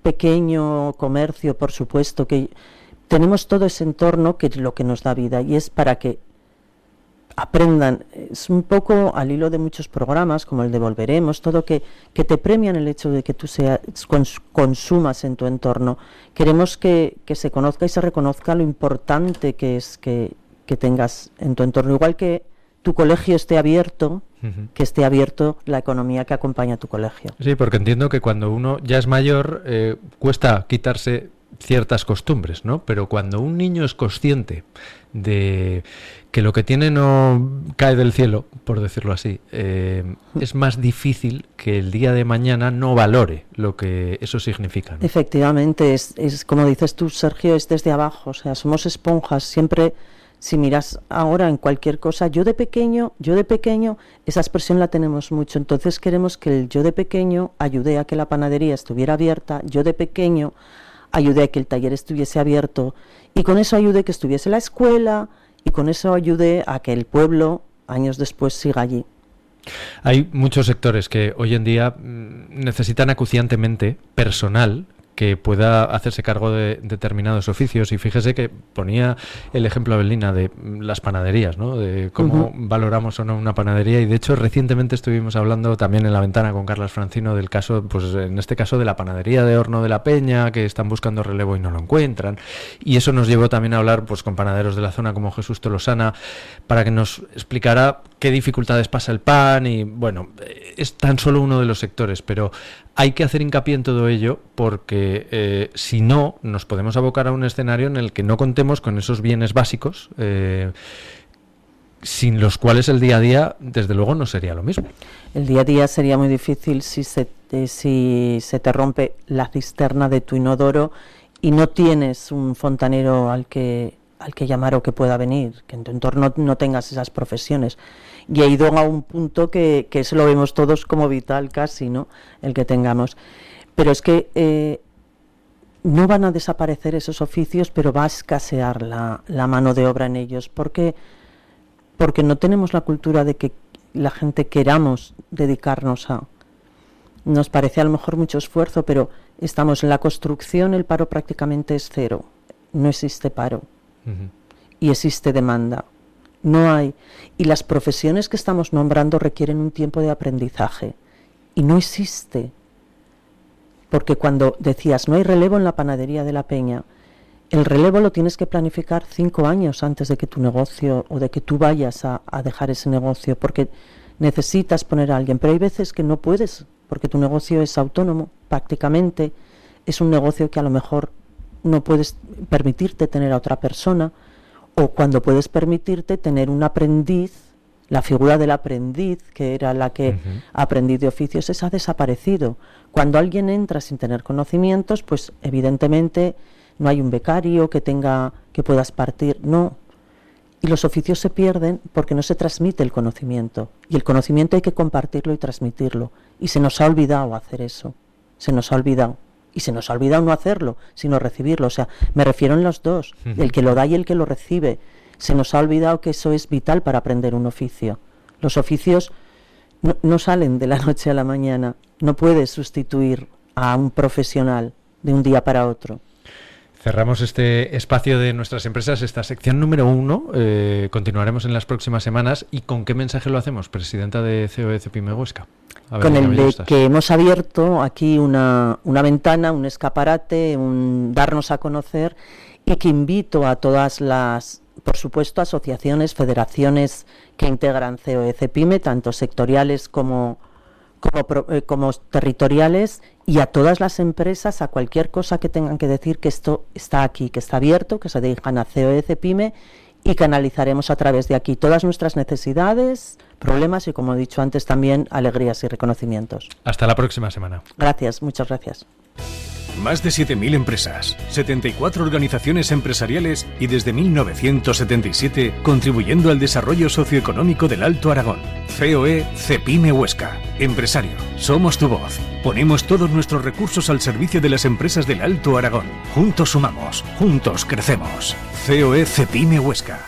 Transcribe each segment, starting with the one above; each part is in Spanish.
pequeño comercio, por supuesto, que tenemos todo ese entorno que es lo que nos da vida, y es para que aprendan. Es un poco al hilo de muchos programas, como el de Volveremos, todo que te premian el hecho de que tú consumas en tu entorno. Queremos que se conozca y se reconozca lo importante que es que tengas en tu entorno, igual que tu colegio esté abierto, que esté abierto la economía que acompaña a tu colegio. Sí, porque entiendo que cuando uno ya es mayor cuesta quitarse ciertas costumbres, ¿no? Pero cuando un niño es consciente de que lo que tiene no cae del cielo, por decirlo así, es más difícil que el día de mañana no valore lo que eso significa, ¿no? Efectivamente, es como dices tú, Sergio, es desde abajo, o sea, somos esponjas, siempre. Si miras ahora en cualquier cosa, yo de pequeño, esa expresión la tenemos mucho. Entonces queremos que el yo de pequeño ayude a que la panadería estuviera abierta, yo de pequeño ayude a que el taller estuviese abierto, y con eso ayude a que estuviese la escuela, y con eso ayude a que el pueblo, años después, siga allí. Hay muchos sectores que hoy en día necesitan acuciantemente personal que pueda hacerse cargo de determinados oficios, y fíjese que ponía el ejemplo Abelina de las panaderías, ¿no? De cómo valoramos o no una panadería, y de hecho recientemente estuvimos hablando también en La Ventana con Carlas Francino del caso, pues en este caso de la panadería de Horno de la Peña, que están buscando relevo y no lo encuentran, y eso nos llevó también a hablar pues con panaderos de la zona como Jesús Tolosana, para que nos explicara qué dificultades pasa el pan, y bueno, es tan solo uno de los sectores, pero hay que hacer hincapié en todo ello porque si no, nos podemos abocar a un escenario en el que no contemos con esos bienes básicos, sin los cuales el día a día, desde luego, no sería lo mismo. El día a día sería muy difícil si se te rompe la cisterna de tu inodoro y no tienes un fontanero al que llamar o que pueda venir, que en tu entorno no tengas esas profesiones. Y he ido a un punto que eso lo vemos todos como vital casi, ¿no? El que tengamos. Pero es que no van a desaparecer esos oficios, pero va a escasear la mano de obra en ellos. Porque no tenemos la cultura de que la gente queramos dedicarnos a. Nos parece a lo mejor mucho esfuerzo, pero estamos en la construcción, el paro prácticamente es cero. No existe paro. Y existe demanda. No hay. Y las profesiones que estamos nombrando requieren un tiempo de aprendizaje. Y no existe. Porque cuando decías, no hay relevo en la panadería de la Peña, el relevo lo tienes que planificar 5 años antes de que tu negocio o de que tú vayas a dejar ese negocio, porque necesitas poner a alguien. Pero hay veces que no puedes, porque tu negocio es autónomo, prácticamente. Es un negocio que a lo mejor no puedes permitirte tener a otra persona, o cuando puedes permitirte tener un aprendiz, la figura del aprendiz, que era la que aprendiz de oficios, esa ha desaparecido. Cuando alguien entra sin tener conocimientos, pues evidentemente no hay un becario que puedas partir, no. Y los oficios se pierden porque no se transmite el conocimiento. Y el conocimiento hay que compartirlo y transmitirlo. Y se nos ha olvidado hacer eso. Se nos ha olvidado. Y se nos ha olvidado no hacerlo, sino recibirlo. O sea, me refiero en los dos, el que lo da y el que lo recibe. Se nos ha olvidado que eso es vital para aprender un oficio. Los oficios no salen de la noche a la mañana. No puedes sustituir a un profesional de un día para otro. Cerramos este espacio de nuestras empresas, esta sección número 1. Continuaremos en las próximas semanas. ¿Y con qué mensaje lo hacemos, presidenta de COE Cepime Huesca? Con el de que hemos abierto aquí una ventana, un escaparate, darnos a conocer, y que invito a todas las, por supuesto, asociaciones, federaciones que integran COE Cepime, tanto sectoriales como territoriales, y a todas las empresas, a cualquier cosa que tengan que decir, que esto está aquí, que está abierto, que se dirijan a COE Cepime, y canalizaremos a través de aquí todas nuestras necesidades, problemas y, como he dicho antes, también alegrías y reconocimientos. Hasta la próxima semana. Gracias, muchas gracias. Más de 7.000 empresas, 74 organizaciones empresariales y desde 1977 contribuyendo al desarrollo socioeconómico del Alto Aragón. COE Cepime Huesca. Empresario, somos tu voz. Ponemos todos nuestros recursos al servicio de las empresas del Alto Aragón. Juntos sumamos, juntos crecemos. COE Cepime Huesca.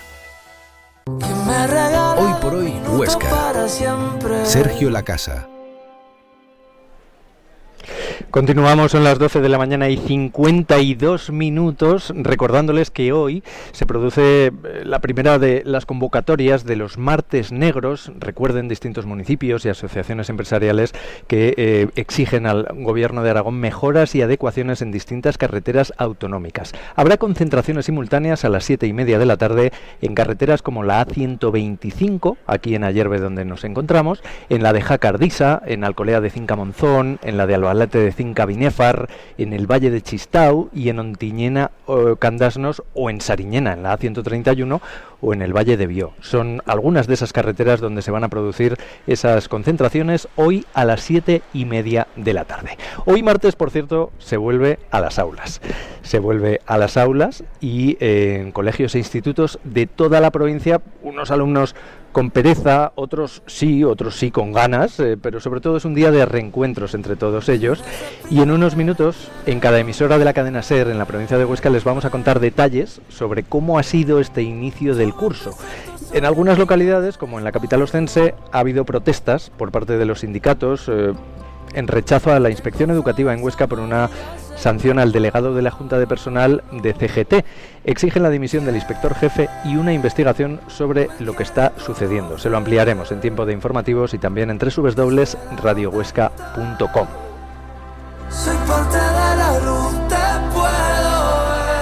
Hoy por hoy, Huesca. Sergio Lacasa. Continuamos, son las 12 de la mañana y 52 minutos, recordándoles que hoy se produce la primera de las convocatorias de los Martes Negros. Recuerden, distintos municipios y asociaciones empresariales que exigen al Gobierno de Aragón mejoras y adecuaciones en distintas carreteras autonómicas. Habrá concentraciones simultáneas a las 7:30 de la tarde en carreteras como la A125, aquí en Ayerbe donde nos encontramos, en la de Jacardisa, en Alcolea de Cinca Monzón, en la de Albalate de Cinca Binéfar, en el Valle de Chistau y en Ontiñena, Candasnos o en Sariñena, en la A131 o en el Valle de Bió. Son algunas de esas carreteras donde se van a producir esas concentraciones hoy a las 7:30 de la tarde. Hoy martes, por cierto, se vuelve a las aulas. Se vuelve a las aulas y en colegios e institutos de toda la provincia, unos alumnos con pereza, otros sí con ganas, pero sobre todo es un día de reencuentros entre todos ellos. Y en unos minutos, en cada emisora de la cadena SER en la provincia de Huesca, les vamos a contar detalles sobre cómo ha sido este inicio del curso. En algunas localidades, como en la capital oscense, ha habido protestas por parte de los sindicatos en rechazo a la inspección educativa en Huesca por una sanción al delegado de la Junta de Personal de CGT. Exigen la dimisión del inspector jefe y una investigación sobre lo que está sucediendo. Se lo ampliaremos en tiempo de informativos y también en www.radiohuesca.com. Soy parte de la luz, te puedo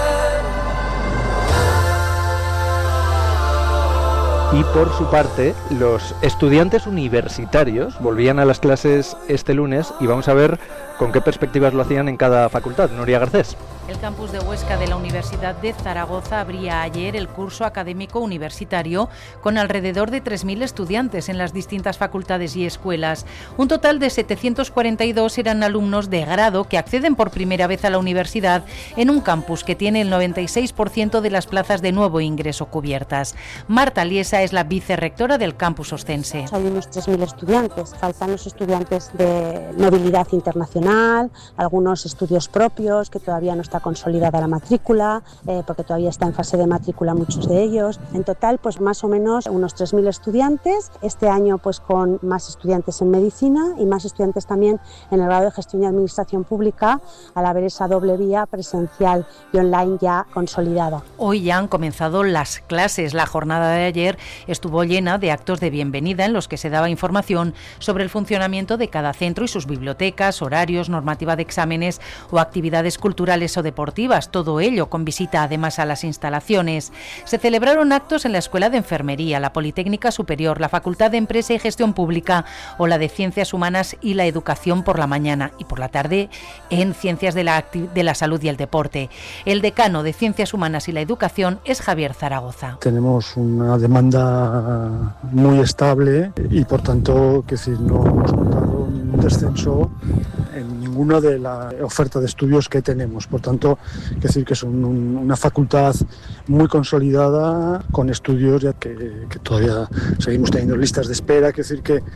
ver. Y por su parte, los estudiantes universitarios volvían a las clases este lunes y vamos a ver con qué perspectivas lo hacían en cada facultad. Nuria Garcés. El campus de Huesca de la Universidad de Zaragoza abría ayer el curso académico universitario con alrededor de 3.000 estudiantes en las distintas facultades y escuelas. Un total de 742 eran alumnos de grado que acceden por primera vez a la universidad en un campus que tiene el 96% de las plazas de nuevo ingreso cubiertas. Marta Liesa es la vicerrectora del campus oscense. Hay unos 3.000 estudiantes, faltan los estudiantes de movilidad internacional, algunos estudios propios que todavía no está consolidada la matrícula, porque todavía está en fase de matrícula muchos de ellos. En total, pues más o menos unos 3.000 estudiantes. Este año, pues con más estudiantes en medicina y más estudiantes también en el grado de gestión y administración pública, al haber esa doble vía presencial y online ya consolidada. Hoy ya han comenzado las clases. La jornada de ayer estuvo llena de actos de bienvenida en los que se daba información sobre el funcionamiento de cada centro y sus bibliotecas, horarios, normativa de exámenes o actividades culturales o deportivas, todo ello con visita además a las instalaciones. Se celebraron actos en la Escuela de Enfermería, la Politécnica Superior, la Facultad de Empresa y Gestión Pública o la de Ciencias Humanas y la Educación por la mañana y por la tarde en Ciencias de la Salud y el Deporte. El decano de Ciencias Humanas y la Educación es Javier Zaragoza. Tenemos una demanda muy estable y por tanto no hemos notado un descenso en ninguna de la oferta de estudios que tenemos. Por tanto, que son una facultad muy consolidada con estudios ya que todavía seguimos teniendo listas de espera, que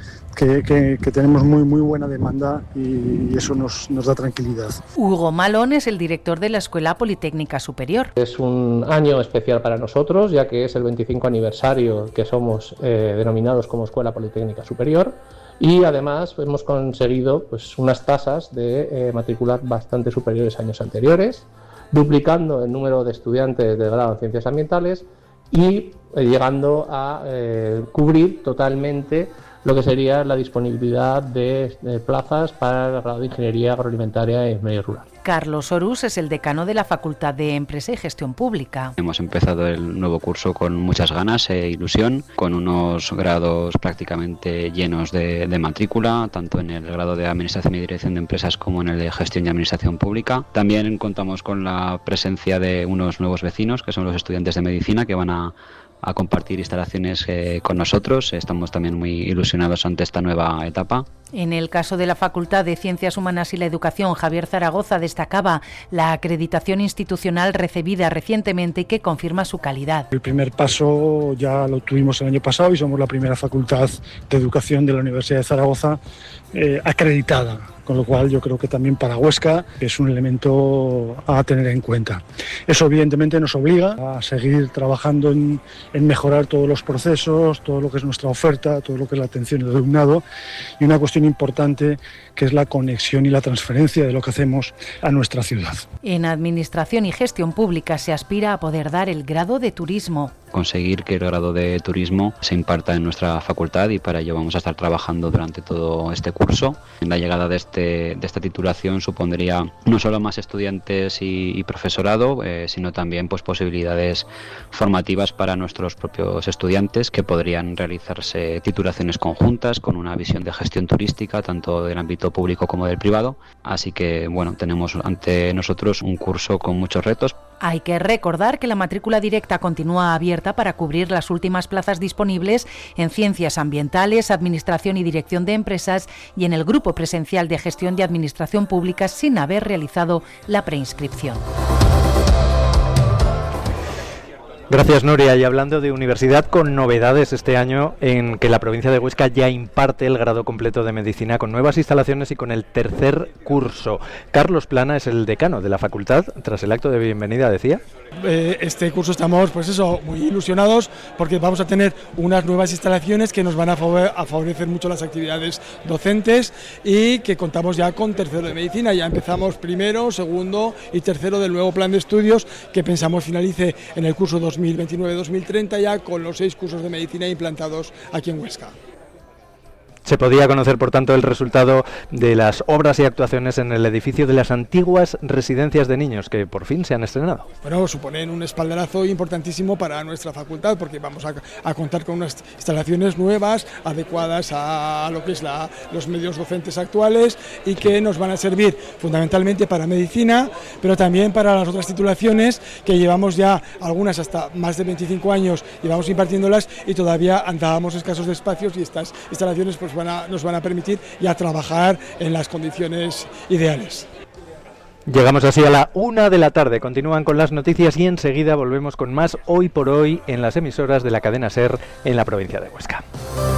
tenemos muy buena demanda y eso nos da tranquilidad. Hugo Malón es el director de la Escuela Politécnica Superior. Es un año especial para nosotros, ya que es el 25 aniversario que somos denominados como Escuela Politécnica Superior. Y además hemos conseguido unas tasas de matrícula bastante superiores a años anteriores, duplicando el número de estudiantes de grado en Ciencias Ambientales y llegando a cubrir totalmente lo que sería la disponibilidad de plazas para el grado de Ingeniería Agroalimentaria en Medio Rural. Carlos Orús es el decano de la Facultad de Empresa y Gestión Pública. Hemos empezado el nuevo curso con muchas ganas e ilusión, con unos grados prácticamente llenos de matrícula, tanto en el grado de Administración y Dirección de Empresas como en el de Gestión y Administración Pública. También contamos con la presencia de unos nuevos vecinos, que son los estudiantes de Medicina, que van a compartir instalaciones con nosotros. Estamos también muy ilusionados ante esta nueva etapa. En el caso de la Facultad de Ciencias Humanas y la Educación, Javier Zaragoza destacaba la acreditación institucional recibida recientemente y que confirma su calidad. El primer paso ya lo tuvimos el año pasado y somos la primera facultad de educación de la Universidad de Zaragoza acreditada, con lo cual yo creo que también para Huesca es un elemento a tener en cuenta. Eso evidentemente nos obliga a seguir trabajando en mejorar todos los procesos, todo lo que es nuestra oferta, todo lo que es la atención del alumnado, y una cuestión bien importante, que es la conexión y la transferencia de lo que hacemos a nuestra ciudad. En Administración y Gestión Pública se aspira a poder dar el grado de turismo. Conseguir que el grado de turismo se imparta en nuestra facultad, y para ello vamos a estar trabajando durante todo este curso. La llegada de esta titulación supondría no solo más estudiantes y profesorado, sino también pues posibilidades formativas para nuestros propios estudiantes, que podrían realizarse titulaciones conjuntas con una visión de gestión turística tanto del ámbito público como del privado. Así que bueno, tenemos ante nosotros un curso con muchos retos. Hay que recordar que la matrícula directa continúa abierta para cubrir las últimas plazas disponibles en Ciencias Ambientales, Administración y Dirección de Empresas y en el Grupo Presencial de Gestión de Administración Pública sin haber realizado la preinscripción. Gracias, Nuria. Y hablando de universidad, con novedades este año en que la provincia de Huesca ya imparte el grado completo de Medicina con nuevas instalaciones y con el tercer curso. Carlos Plana es el decano de la facultad, tras el acto de bienvenida, decía. Este curso estamos, muy ilusionados porque vamos a tener unas nuevas instalaciones que nos van a favorecer mucho las actividades docentes, y que contamos ya con tercero de Medicina. Ya empezamos primero, segundo y tercero del nuevo plan de estudios, que pensamos finalice en el curso 2029-2030 ya con los 6 cursos de Medicina implantados aquí en Huesca. Se podía conocer, por tanto, el resultado de las obras y actuaciones en el edificio de las antiguas residencias de niños, que por fin se han estrenado. Bueno, suponen un espaldarazo importantísimo para nuestra facultad, porque vamos a contar con unas instalaciones nuevas, adecuadas a lo que es los medios docentes actuales, y que nos van a servir fundamentalmente para medicina, pero también para las otras titulaciones que llevamos ya, algunas hasta más de 25 años, llevamos impartiéndolas y todavía andábamos escasos de espacios, y estas instalaciones nos van a permitir ya trabajar en las condiciones ideales. Llegamos así a la 1 de la tarde. Continúan con las noticias y enseguida volvemos con más Hoy por Hoy en las emisoras de la cadena SER en la provincia de Huesca.